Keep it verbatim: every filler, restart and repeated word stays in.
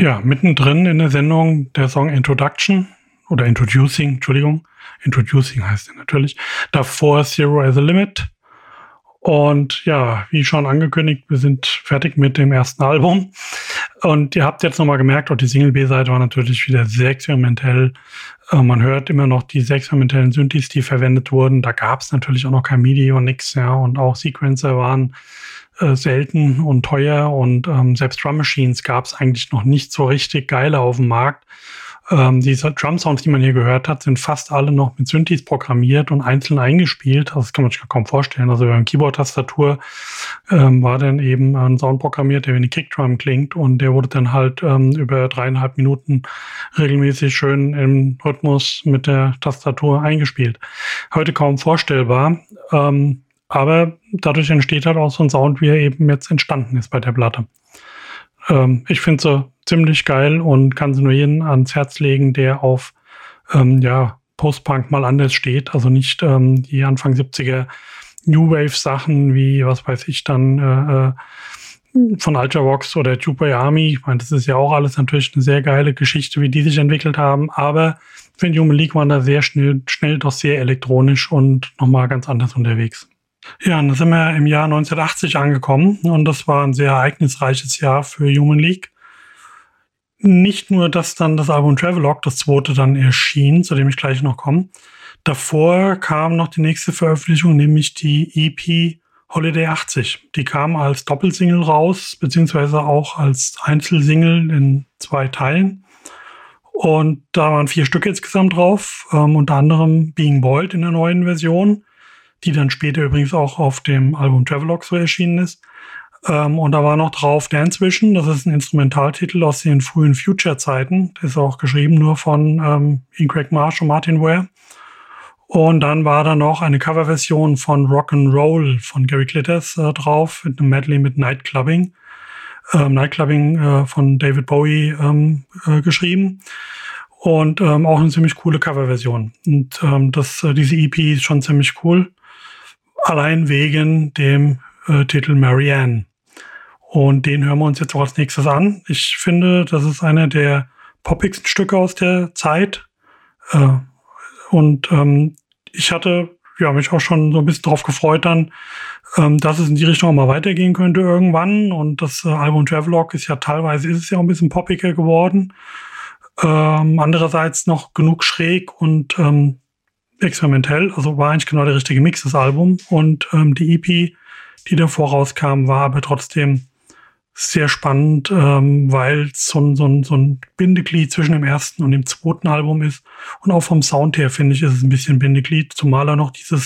Ja, mittendrin in der Sendung der Song Introduction oder Introducing, Entschuldigung. Introducing heißt er natürlich. Davor Zero as a Limit. Und ja, wie schon angekündigt, wir sind fertig mit dem ersten Album. Und ihr habt jetzt nochmal gemerkt, auch die Single-B-Seite war natürlich wieder sehr experimentell. Äh, man hört immer noch die sehr experimentellen Synthes, die verwendet wurden. Da gab es natürlich auch noch kein MIDI und nix, ja. Und auch Sequencer waren äh, selten und teuer. Und ähm, selbst Drum Machines gab es eigentlich noch nicht so richtig geile auf dem Markt. Ähm, diese Drum-Sounds, die man hier gehört hat, sind fast alle noch mit Synthes programmiert und einzeln eingespielt. Also das kann man sich kaum vorstellen. Also über eine Keyboard-Tastatur ähm, war dann eben ein Sound programmiert, der wie eine Kickdrum klingt, und der wurde dann halt ähm, über dreieinhalb Minuten regelmäßig schön im Rhythmus mit der Tastatur eingespielt. Heute kaum vorstellbar, ähm, aber dadurch entsteht halt auch so ein Sound, wie er eben jetzt entstanden ist bei der Platte. Ähm, ich finde sie ziemlich geil und kann sie nur jedem ans Herz legen, der auf ähm, ja, Post-Punk mal anders steht. Also nicht ähm, die Anfang siebziger New Wave-Sachen wie, was weiß ich, dann äh, von Ultravox oder Tube Army. Ich meine, das ist ja auch alles natürlich eine sehr geile Geschichte, wie die sich entwickelt haben. Aber ich finde, Human League waren da sehr schnell, schnell doch sehr elektronisch und nochmal ganz anders unterwegs. Ja, und da sind wir im Jahr neunzehnhundertachtzig angekommen, und das war ein sehr ereignisreiches Jahr für Human League. Nicht nur, dass dann das Album Travelogue, das zweite, dann erschien, zu dem ich gleich noch komme. Davor kam noch die nächste Veröffentlichung, nämlich die E P Holiday achtzig. Die kam als Doppelsingle raus, beziehungsweise auch als Einzelsingle in zwei Teilen. Und da waren vier Stücke insgesamt drauf, ähm, unter anderem Being Boiled in der neuen Version, die dann später übrigens auch auf dem Album Travelogue so erschienen ist. Ähm, und da war noch drauf Dance Vision, das ist ein Instrumentaltitel aus den frühen Future-Zeiten. Das ist auch geschrieben nur von ähm, Craig Marsh und Martin Ware. Und dann war da noch eine Coverversion von Rock'n'Roll von Gary Glitters äh, drauf, mit einem Medley mit Nightclubbing. Ähm, Nightclubbing äh, von David Bowie ähm, äh, geschrieben. Und ähm, auch eine ziemlich coole Coverversion. Und ähm, das, äh, diese E P ist schon ziemlich cool. Allein wegen dem äh, Titel Marianne. Und den hören wir uns jetzt auch als nächstes an. Ich finde, das ist einer der poppigsten Stücke aus der Zeit. Äh, und ähm, ich hatte ja, mich auch schon so ein bisschen drauf gefreut dann, ähm, dass es in die Richtung auch mal weitergehen könnte irgendwann. Und das äh, Album Travelogue ist ja teilweise, ist es ja auch ein bisschen poppiger geworden. Ähm, andererseits noch genug schräg und ähm, experimentell. Also war eigentlich genau der richtige Mix, das Album. Und ähm, die E P, die davor rauskam, war aber trotzdem sehr spannend, ähm, weil es so ein, so, ein, so ein Bindeglied zwischen dem ersten und dem zweiten Album ist. Und auch vom Sound her, finde ich, ist es ein bisschen Bindeglied, zumal er noch dieses